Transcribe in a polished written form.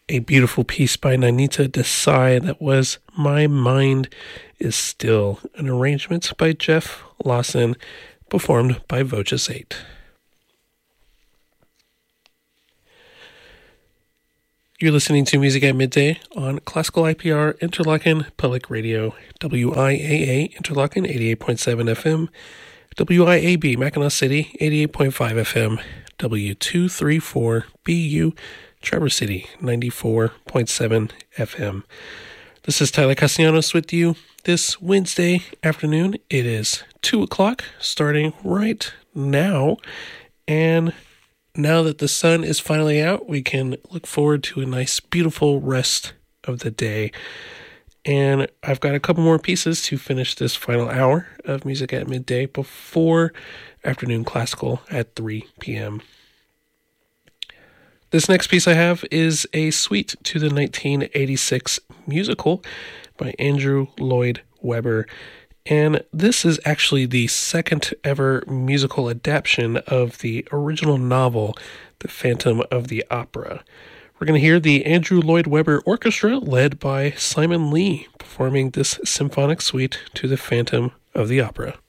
A beautiful piece by Nanita Desai that was My Mind Is Still, an arrangement by Jeff Lawson, performed by Voces 8. You're listening to Music at Midday on Classical IPR Interlochen Public Radio, WIAA Interlochen 88.7 FM, WIAB Mackinac City 88.5 FM, W234BU Traverse City 94.7 FM. This is Tyler Castellanos with you this Wednesday afternoon. It is 2 o'clock starting right now, and now that the sun is finally out, we can look forward to a nice, beautiful rest of the day. And I've got a couple more pieces to finish this final hour of Music at Midday before afternoon classical at 3 p.m. This next piece I have is a suite to the 1986 musical by Andrew Lloyd Webber. And this is actually the second ever musical adaptation of the original novel, The Phantom of the Opera. We're going to hear the Andrew Lloyd Webber Orchestra, led by Simon Lee, performing this symphonic suite to The Phantom of the Opera.